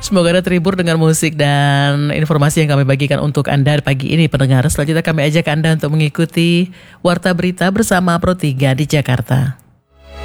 Semoga Anda terhibur dengan musik dan informasi yang kami bagikan untuk Anda pagi ini pendengar. Selanjutnya kami ajak Anda untuk mengikuti Warta Berita bersama Pro 3 di Jakarta.